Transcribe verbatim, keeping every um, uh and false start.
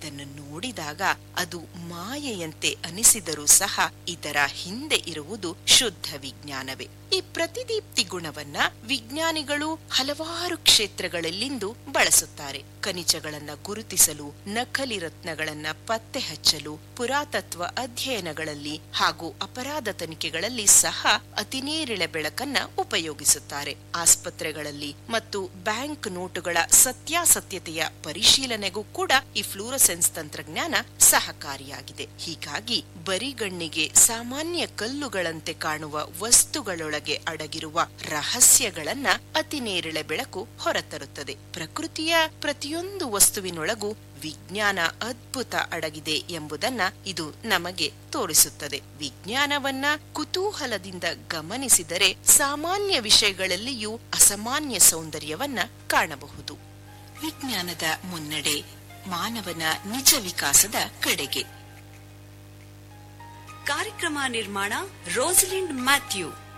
ಇದನ್ನು ನೋಡಿದಾಗ ಅದು ಮಾಯೆಯಂತೆ ಅನಿಸಿದರೂ ಸಹ ಇದರ ಹಿಂದೆ ಇರುವುದು ಶುದ್ಧ ವಿಜ್ಞಾನವೇ. ಈ ಪ್ರತಿದೀಪ್ತಿ ಗುಣವನ್ನ ವಿಜ್ಞಾನಿಗಳು ಹಲವಾರು ಕ್ಷೇತ್ರಗಳಲ್ಲಿಂದು ಬಳಸುತ್ತಾರೆ. ಖನಿಜಗಳನ್ನ ಗುರುತಿಸಲು, ನಕಲಿ ರತ್ನಗಳನ್ನ ಪತ್ತೆ ಹಚ್ಚಲು, ಪುರಾತತ್ವ ಅಧ್ಯಯನಗಳಲ್ಲಿ ಹಾಗೂ ಅಪರಾಧ ತನಿಖೆಗಳಲ್ಲಿ ಸಹ ಅತಿನೇರಿಳೆ ಬೆಳಕನ್ನ ಉಪಯೋಗಿಸುತ್ತಾರೆ. ಆಸ್ಪತ್ರೆಗಳಲ್ಲಿ ಮತ್ತು ಬ್ಯಾಂಕ್ ನೋಟುಗಳ ಸತ್ಯಾಸತ್ಯತೆಯ ಪರಿಶೀಲನೆಗೂ ಕೂಡ ಈ ಫ್ಲೂರೋಸೆನ್ಸ್ ತಂತ್ರಜ್ಞಾನ ಸಹಕಾರಿಯಾಗಿದೆ. ಹೀಗಾಗಿ ಬರಿಗಣ್ಣಿಗೆ ಸಾಮಾನ್ಯ ಕಲ್ಲುಗಳಂತೆ ಕಾಣುವ ವಸ್ತುಗಳೊಳಗೆ ಅಡಗಿರುವ ರಹಸ್ಯಗಳನ್ನ ಅತಿನೇರಿಳೆ ಬೆಳಕು ಹೊರತರುತ್ತದೆ. ಪ್ರಕೃತಿಯ ಪ್ರತಿಯೊಂದು ವಸ್ತುವಿನೊಳಗೂ ವಿಜ್ಞಾನ ಅದ್ಭುತ ಅಡಗಿದೆ ಎಂಬುದನ್ನ ಇದು ನಮಗೆ ತೋರಿಸುತ್ತದೆ. ವಿಜ್ಞಾನವನ್ನ ಕುತೂಹಲದಿಂದ ಗಮನಿಸಿದರೆ ಸಾಮಾನ್ಯ ವಿಷಯಗಳಲ್ಲಿಯೂ ಅಸಾಮಾನ್ಯ ಸೌಂದರ್ಯವನ್ನ ಕಾಣಬಹುದು. ವಿಜ್ಞಾನದ ಮುನ್ನಡೆ ಮಾನವನ ನಿಜ ವಿಕಾಸದ ಕಡೆಗೆ. ಕಾರ್ಯಕ್ರಮ ನಿರ್ಮಾಣ ರೋಸಲಿಂಡ್ ಮ್ಯಾಥ್ಯೂ.